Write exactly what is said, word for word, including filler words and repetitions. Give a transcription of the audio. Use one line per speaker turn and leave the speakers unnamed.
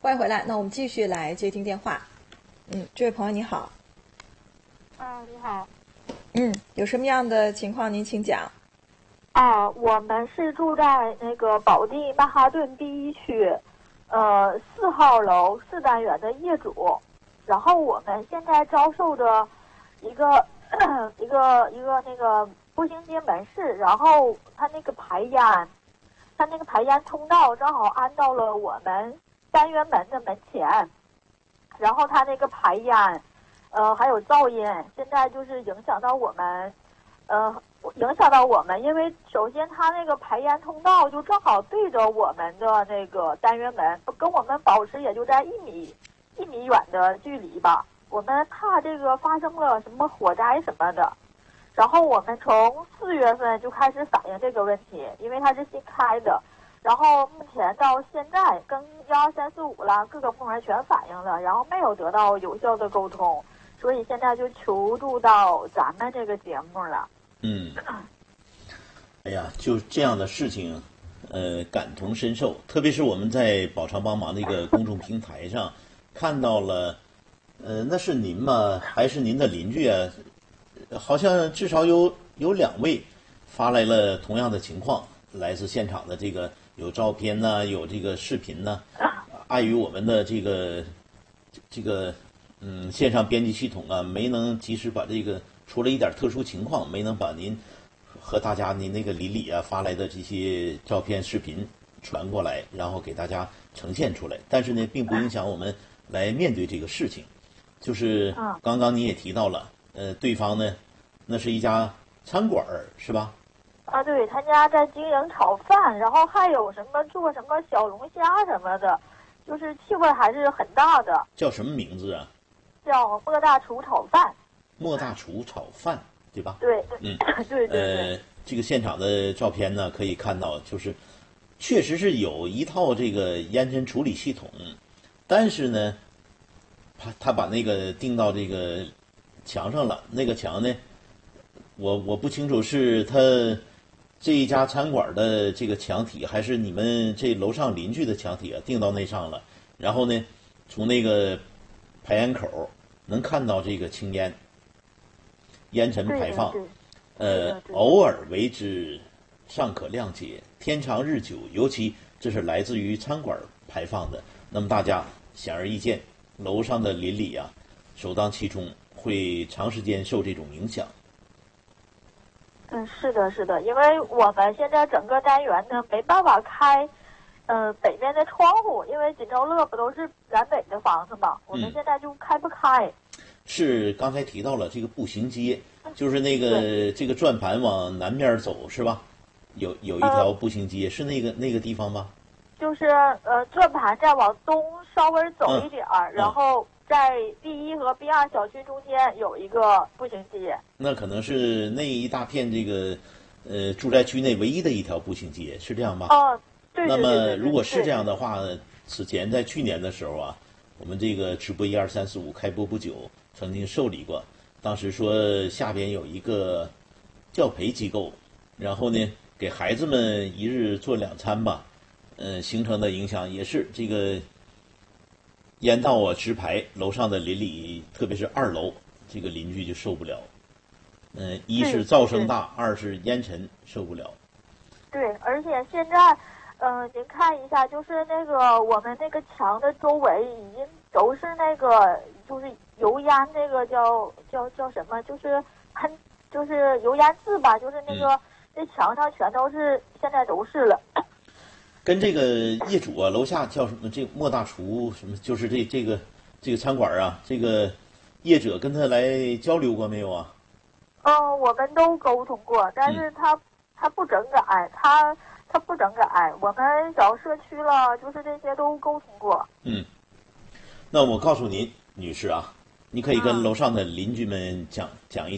欢迎回来，那我们继续来接听电话。嗯，这位朋友你好。
嗯，你好。
嗯，有什么样的情况您请讲。
啊，我们是住在那个保地曼哈顿第一区，呃，四号楼四单元的业主。然后我们现在遭受着一个一个一个那个步行街门市，然后它那个排烟，它那个排烟通道正好安到了我们单元门的门前，然后它那个排烟，呃，还有噪音，现在就是影响到我们，呃，影响到我们，因为首先它那个排烟通道就正好对着我们的那个单元门，跟我们保持也就在一米一米远的距离吧。我们怕这个发生了什么火灾什么的，然后我们从四月份就开始反映这个问题，因为它是新开的，然后目前到现在跟幺二三四五了各个部门全反映了，然后没有得到有效的沟通，所以现在就求助到咱们这个节目了。
嗯，哎呀，就这样的事情，呃，感同身受。特别是我们在宝常帮忙那个公众平台上看到了，呃，那是您吗？还是您的邻居啊？好像至少有有两位发来了同样的情况，来自现场的这个有照片呢、啊，有这个视频呢、啊。碍于我们的这个这个嗯线上编辑系统啊，没能及时把这个出了一点特殊情况，没能把您和大家您那个邻里啊发来的这些照片、视频传过来，然后给大家呈现出来。但是呢，并不影响我们来面对这个事情。就是刚刚你也提到了，呃，对方呢，那是一家餐馆儿，是吧？
啊，对，他家在经营炒饭，然后还有什么做什么小龙虾什么的，就是气味还是很大的。
叫什么名字啊？
叫莫大厨炒饭。
莫大厨炒饭，对吧？
对，
嗯，
对对对。
呃，这个现场的照片呢，可以看到，就是确实是有一套这个烟尘处理系统，但是呢，他他把那个钉到这个墙上了，那个墙呢，我我不清楚是他这一家餐馆的这个墙体，还是你们这楼上邻居的墙体啊，钉到那上了。然后呢，从那个排烟口能看到这个青烟。烟尘排放，呃，偶尔为之尚可谅解，天长日久，尤其这是来自于餐馆排放的，那么大家显而易见，楼上的邻里啊，首当其冲，会长时间受这种影响。
嗯，是的，是的，因为我们现在整个单元呢没办法开，呃，北面的窗户，因为锦州乐不都是南北的房子嘛，我们现在就开不开。嗯
是刚才提到了这个步行街，就是那个这个转盘往南边走是吧？有有一条步行街，呃、是那个那个地方吗？
就是呃，转盘再往东稍微走一点儿，嗯、然后在 B 一和 B 二小区中间有一个步行街。
那可能是那一大片这个呃住宅区内唯一的一条步行街，是这样吧？
哦，对对对对。
那么如果是这样的话，此前在去年的时候啊，我们这个直播一二三四五开播不久。曾经受理过，当时说下边有一个教培机构，然后呢给孩子们一日做两餐吧，呃，形成的影响也是这个烟道啊直排，楼上的邻里，特别是二楼这个邻居就受不了，嗯、呃，一是噪声大，二是烟尘受不了。
对，而且现在，嗯、呃，您看一下，就是那个我们那个墙的周围已经都是那个就是油烟，那个叫叫叫什么？就是喷，就是油烟渍吧？就是那个、嗯、那墙上全都是，现在都是了。
跟这个业主啊，楼下叫什么？这莫大厨什么？就是这这个这个餐馆啊，这个业者跟他来交流过没有啊？
嗯，我们都沟通过，但是他、嗯、他不整改，他他不整改。我们找社区了，就是这些都沟通过。
嗯，那我告诉您，女士啊，你可以跟楼上的邻居们讲讲一。